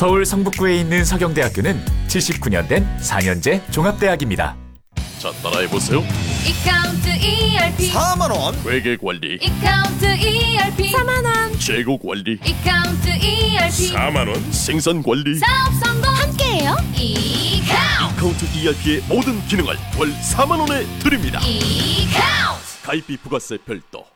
서울 성북구에 있는 서경대학교는 79년 된 4년제 종합대학입니다. 자, 따라해보세요. 이카운트 ERP 4만원. 회계관리, 이카운트 ERP 4만원 재고관리, 이카운트 ERP 4만원, 생산관리, 사업 성공 함께해요 이카운트 카운트 ERP의 모든 기능을 월 4만원에 드립니다. 이카운트 가입비 부가세 별도.